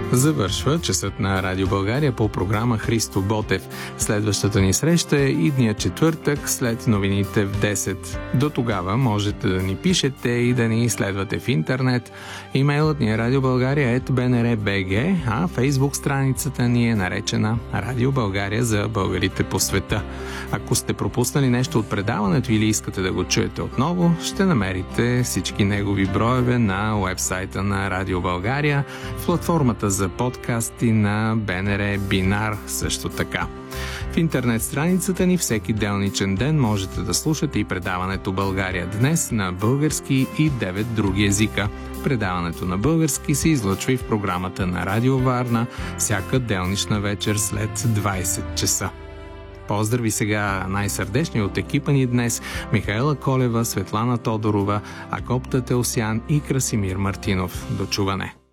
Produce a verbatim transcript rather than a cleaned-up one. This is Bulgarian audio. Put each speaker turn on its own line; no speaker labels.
Завършва часът на Радио България по програма Христо Ботев. Следващата ни среща е идния четвъртък след новините в десет. До тогава можете да ни пишете и да ни следвате в интернет. Имейлът ни е радиобългария ет би ен ар точка би джи, а фейсбук страницата ни е наречена Радио България за българите по света. Ако сте пропуснали нещо от предаването или искате да го чуете отново, ще намерите всички негови броеве на уебсайта на Радио България, в платформата за подкасти на Б Н Р Бинар също така. В интернет страницата ни всеки делничен ден можете да слушате и предаването България днес на български и девет други езика. Предаването на български се излъчва и в програмата на Радио Варна всяка делнична вечер след двайсет часа. Поздрави сега най-сърдечни от екипа ни днес: Михаела Колева, Светлана Тодорова, Акоп Татеосян и Красимир Мартинов. До чуване!